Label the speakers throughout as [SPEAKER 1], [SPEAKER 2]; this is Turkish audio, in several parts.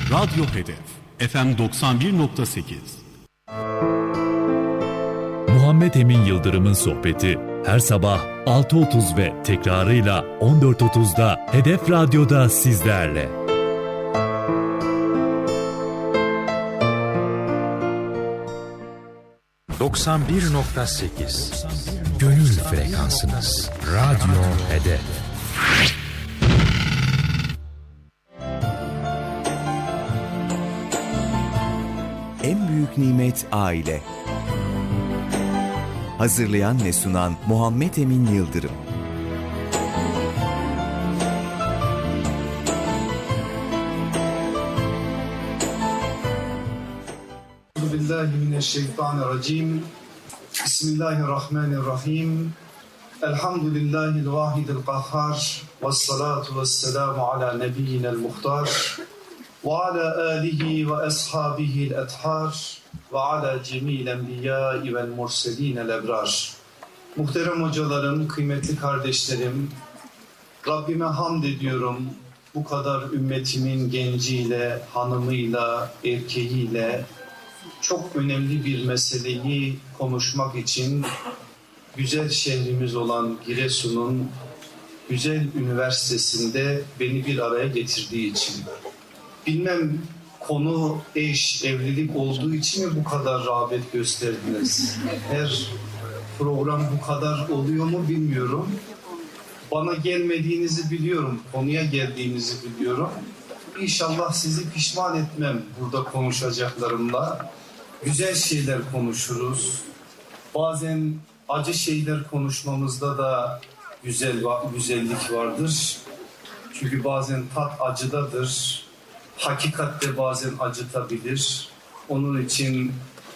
[SPEAKER 1] Radyo Hedef FM 91.8.
[SPEAKER 2] Muhammed Emin Yıldırım'ın sohbeti her sabah 6.30 ve tekrarıyla 14.30'da Hedef Radyo'da sizlerle.
[SPEAKER 3] ...91.8 Gönül frekansınız. Radyo Hedef.
[SPEAKER 4] En büyük nimet aile. Hazırlayan ve sunan Muhammed Emin Yıldırım.
[SPEAKER 5] Euzubillahimineşşeytanirracim. Bismillahirrahmanirrahim. Elhamdülillahil vahidil kahhar. Vessalatu vesselamu ala nebiyyinel muhtar. Ve ala alihi ve ashabihil ethar. Ve ala cemil enbiyai vel murselinel ebrar. Muhterem hocalarım, kıymetli kardeşlerim, Rabbime hamd ediyorum. Bu kadar ümmetimin genciyle, hanımıyla, erkeğiyle çok önemli bir meseleyi konuşmak için güzel şehrimiz olan Giresun'un güzel üniversitesinde beni bir araya getirdiği için. Bilmem konu eş, evlilik olduğu için mi bu kadar rağbet gösterdiniz? Her program bu kadar oluyor mu bilmiyorum. Bana gelmediğinizi biliyorum, konuya geldiğinizi biliyorum. İnşallah sizi pişman etmem burada konuşacaklarımla. Güzel şeyler konuşuruz. Bazen acı şeyler konuşmamızda da güzellik vardır. Çünkü bazen tat acıdadır. Hakikat de bazen acıtabilir. Onun için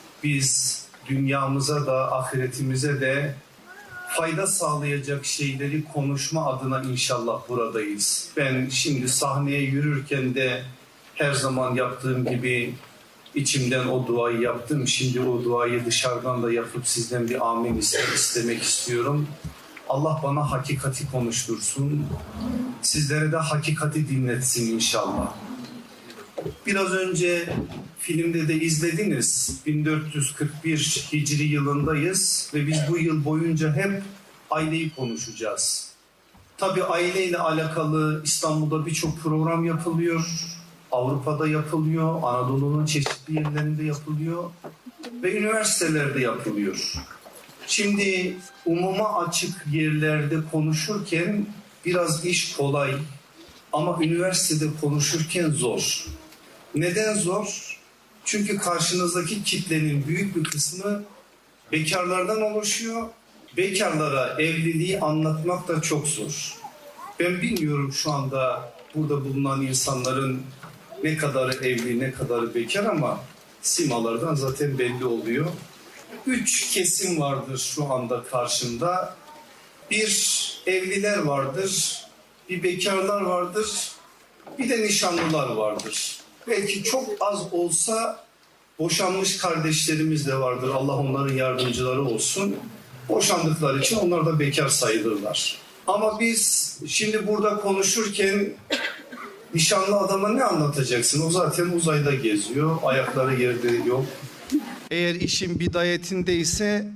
[SPEAKER 5] biz dünyamıza da ahiretimize de fayda sağlayacak şeyleri konuşma adına inşallah buradayız. Ben şimdi sahneye yürürken de her zaman yaptığım gibi içimden o duayı yaptım. Şimdi o duayı dışarıdan da yapıp sizden bir amin istemek istiyorum. Allah bana hakikati konuştursun. Sizlere de hakikati dinletsin inşallah. Biraz önce filmde de izlediniz. 1441 Hicri yılındayız ve biz bu yıl boyunca hep aileyi konuşacağız. Tabii aileyle alakalı İstanbul'da birçok program yapılıyor. Avrupa'da yapılıyor, Anadolu'nun çeşitli yerlerinde yapılıyor ve üniversitelerde yapılıyor. Şimdi umuma açık yerlerde konuşurken biraz iş kolay ama üniversitede konuşurken zor. Neden zor? Çünkü karşınızdaki kitlenin büyük bir kısmı bekarlardan oluşuyor. Bekarlara evliliği anlatmak da çok zor. Ben bilmiyorum şu anda burada bulunan insanların ne kadarı evli, ne kadarı bekar ama simalardan zaten belli oluyor. 3 kesim vardır şu anda karşımda. Bir evliler vardır, bir bekarlar vardır, bir de nişanlılar vardır. Belki çok az olsa boşanmış kardeşlerimiz de vardır. Allah onların yardımcıları olsun. Boşandıkları için onlar da bekar sayılırlar. Ama biz şimdi burada konuşurken nişanlı adama ne anlatacaksın? O zaten uzayda geziyor, ayakları yerde yok. Eğer işin bidayetindeyse